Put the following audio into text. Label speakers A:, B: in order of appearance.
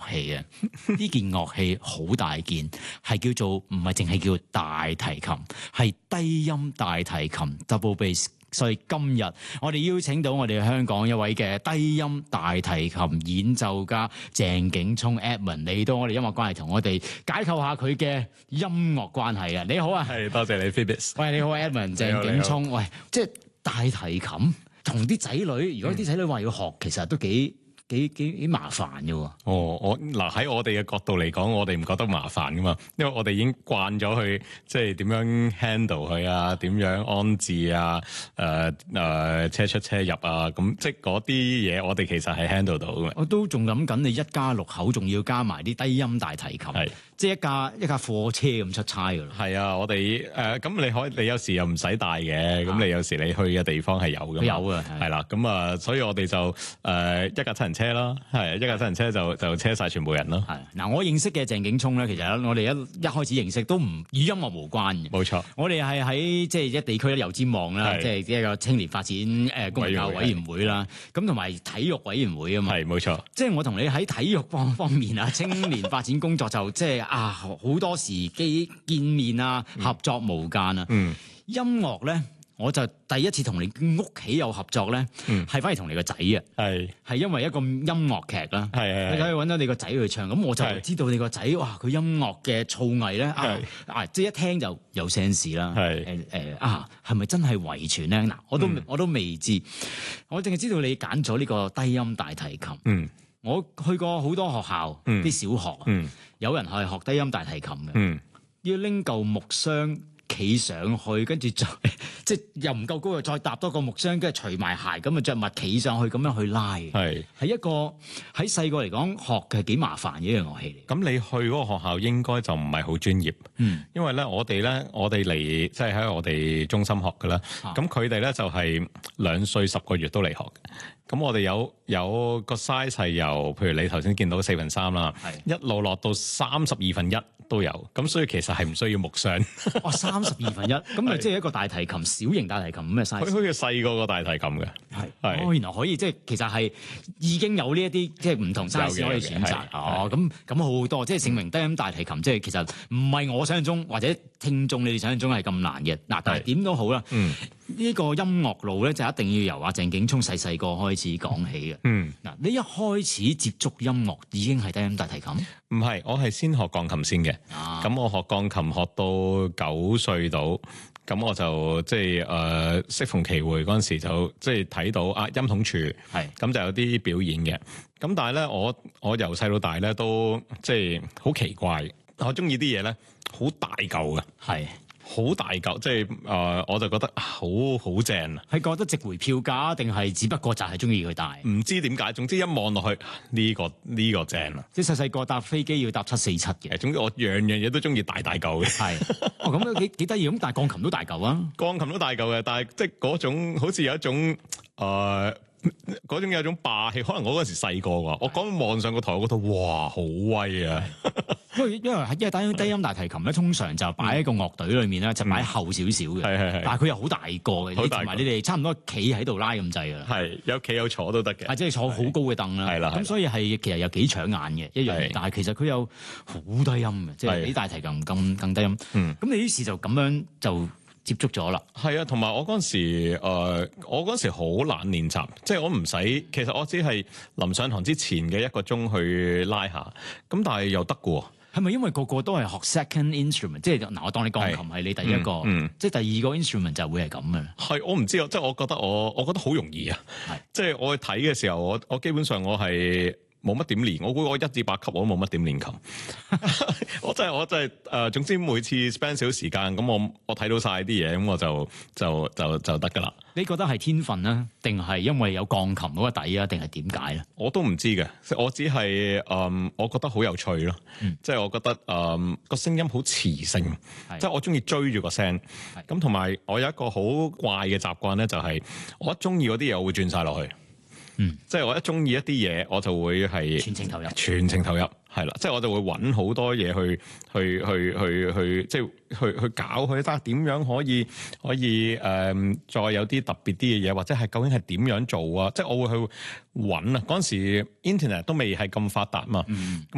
A: 器啊！呢件樂器好大件，係叫做唔係淨係叫大提琴，係低音大提琴 double bass。所以今日我哋邀請到我哋香港一位嘅低音大提琴演奏家鄭景聰 Edmond 嚟到我哋音樂關係，同我哋解構下佢嘅音樂關係啊！你好啊，
B: 係多謝你 Phoebus。
A: 喂，你好 Edmond，鄭景聰。喂，即係大提琴同啲仔女，如果啲仔女話要學，其實都幾麻煩嘅喎。
B: 我嗱喺我哋嘅角度嚟講，我哋唔覺得麻煩噶嘛，因為我哋已經慣咗去即係點樣 handle 佢啊，點樣安置啊，車出車入啊，咁即係嗰啲嘢我哋其實係 handle 到嘅。
A: 我都仲諗緊你一家六口，仲要加埋啲低音大提琴，係即係一架貨車咁出差㗎咯。係
B: 啊，我哋咁你有時又唔使帶嘅，咁你有時你去嘅地方係有㗎嘛。
A: 有啊，
B: 係啦，咁啊，所以我哋就一架七人車啦，係一架七人車就車晒全部人咯。
A: 係嗱，我認識嘅鄭景聰咧，其實我哋一開始認識都唔與音樂無關嘅。
B: 冇錯，我
A: 哋係喺即係一地區油尖旺啦，即係一個青年發展公民教委員會啦，咁同埋體育委員會啊嘛。
B: 係冇錯，即
A: 係我同你喺體育方面啊，青年發展工作就即係好多時機見面啊，合作無間啊。音樂咧，我就第一次同你屋企有合作咧，係反而同你個仔啊，係因為一個音樂劇啦，你可以揾到你個仔去唱，咁我就知道你個仔哇，佢音樂嘅造詣咧即係一聽就有 sense 啦，係咪真係遺傳咧？嗱，我都未知，我淨係知道你揀咗呢個低音大提琴。我去過好多學校，啲小學，有人係學低音大提琴嘅，要拎嚿木箱企上去，跟住再即係又唔夠高，又再搭多個木箱，跟住除埋鞋，咁啊着襪企上去，咁樣去拉。係一個喺細個嚟講學嘅幾麻煩嘅一樣樂器嚟。
B: 咁你去嗰個學校應該就唔係好專業，因為咧我哋嚟即係喺我哋中心學嘅啦。咁佢哋咧就係2歲10個月都嚟學嘅。咁我哋有個 size 係由，譬如你頭先見到4/3啦，一路落到1/32都有，咁所以其實係唔需要木箱。
A: 1/32，咁咪即係一個大提琴，小型大提琴咁嘅 size。
B: 佢好似細過個大提琴嘅，
A: 係原來可以即係其實係已經有呢一啲即係唔同 size 可以選擇。咁好多，即係證明低音大提琴即係其實唔係我想象中或者聽眾你哋想象中係咁難嘅。嗱，但係點都好啦。呢個音樂路咧就一定要由阿鄭景聰細個開始講起嘅。嗱，你一開始接觸音樂已經係低音大提琴？
B: 唔係，我係先學鋼琴先嘅。咁我學鋼琴學到9歲到，咁我就即係適逢其會嗰陣時就即係睇到音筒處，咁就有啲表演嘅。咁但係咧，我由細到大咧都即係好奇怪，我中意啲嘢咧好大嚿嘅。好大嚿，即係我就覺得好正啊！
A: 係覺得值回票價，定係只不過就係中意佢大？
B: 唔知點解，總之一望落去呢個正啊！
A: 即係細個搭飛機要搭747嘅。
B: 總之我樣嘢都中意大嚿嘅。
A: 咁都幾得意咁，但係鋼琴都大嚿啊！
B: 鋼琴都大嚿嘅，但係即係嗰種好似有一種嗰種有一種霸氣，可能我嗰陣時細個喎，我講望上個台，我覺得哇好威啊！
A: 因為低音大提琴咧，通常就擺喺個樂隊裏面咧，就擺後少少嘅。但係佢又好大個嘅，同埋你哋差唔多企喺度拉咁滯㗎啦。
B: 係有企有坐都得嘅。
A: 即係坐好高嘅凳啦。係啦。咁所以係其實有幾搶眼嘅一樣嘢，但係其實佢有好低音嘅，即係比大提琴更低音。咁你於是就咁樣就接觸咗啦。
B: 係啊，同埋我嗰陣時好懶練習，即係我唔使，其實我只係臨上堂之前嘅1個鐘去拉下，咁但係又得嘅喎。
A: 係咪因為個個都係學 second instrument？ 即係嗱，我當你鋼琴係你第一個，即係第二個 instrument 就會係咁嘅。係
B: 我唔知啊，即係我覺得好容易啊。即係我去睇嘅時候，我基本上我係冇乜點練，我估我1至8級我都冇乜點練琴。我真係總之每次 spend 少時間，咁我睇到晒啲嘢，咁我就得㗎啦。
A: 你覺得係天分啊，定係因為有鋼琴嗰個底啊，定係點解咧？
B: 我都唔知嘅，我只係我覺得好有趣咯。即係我覺得個聲音好磁性，即係我中意追住個聲。咁同埋我有一個好怪嘅習慣咧，就係我一中意嗰啲嘢，我會轉晒落去。即係我一中意一啲嘢，我就會係全程投入，係啦，即係我就會揾好多嘢去，即係去搞佢，睇下點樣可以再有啲特別啲嘅嘢，或者係究竟係點樣做啊？即係我會去揾啊！嗰陣時 Internet 都未係咁發達嘛，咁